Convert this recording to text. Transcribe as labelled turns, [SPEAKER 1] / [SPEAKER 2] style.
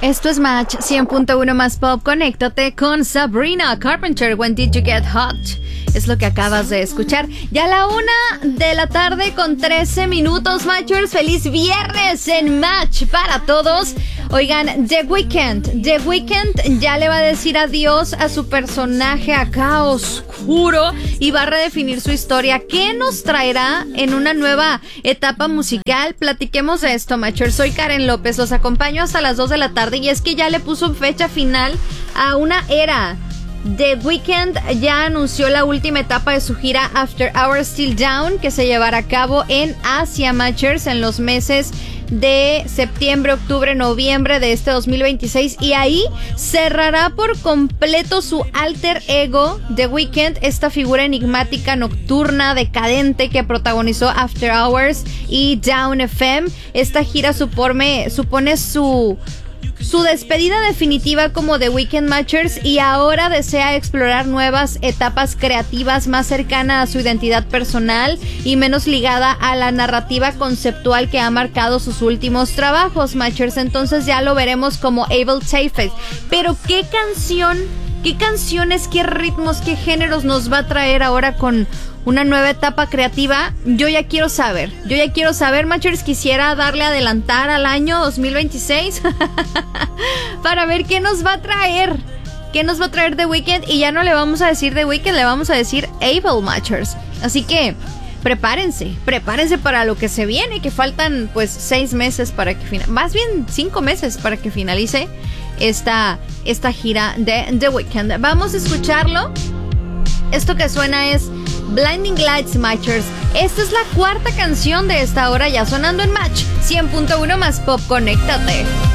[SPEAKER 1] Esto es Match 100.1 más Pop. Conéctate con Sabrina Carpenter. When Did You Get Hot? Es lo que acabas de escuchar. Ya a la 1:00 con 13 minutos, Matchers. Feliz viernes en Match para todos. Oigan, The Weeknd ya le va a decir adiós a su personaje acá oscuro y va a redefinir su historia. ¿Qué nos traerá en una nueva etapa musical? Platiquemos de esto, Matchers. Soy Karen López, los acompaño hasta las 2 de la tarde y es que ya le puso fecha final a una era. The Weeknd ya anunció la última etapa de su gira After Hours Till Dawn, que se llevará a cabo en Asia, Matchers, en los meses de septiembre, octubre, noviembre de este 2026, y ahí cerrará por completo su alter ego The Weeknd, esta figura enigmática, nocturna, decadente que protagonizó After Hours y Down FM. Esta gira supone su despedida definitiva como The Weeknd, Matchers, y ahora desea explorar nuevas etapas creativas más cercanas a su identidad personal y menos ligada a la narrativa conceptual que ha marcado sus últimos trabajos, Matchers. Entonces ya lo veremos como Abel Tayfet. Pero ¿qué canciones, qué ritmos, qué géneros nos va a traer ahora con una nueva etapa creativa? Yo ya quiero saber, Matchers. Quisiera darle a adelantar al año 2026 para ver qué nos va a traer The Weeknd. Y ya no le vamos a decir The Weeknd, le vamos a decir Abel, Matchers. Así que prepárense para lo que se viene, que faltan pues 6 meses para que más bien 5 meses para que finalice esta gira de The Weeknd. Vamos a escucharlo. Esto que suena es Blinding Lights, Matchers. Esta es la 4ª canción de esta hora, ya sonando en Match 100.1 más Pop. Conéctate.